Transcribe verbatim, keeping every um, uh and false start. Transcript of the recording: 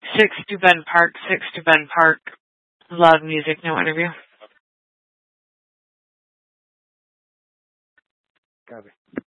Six to Ben Park, six to Ben Park. Loud music, no interview. Copy.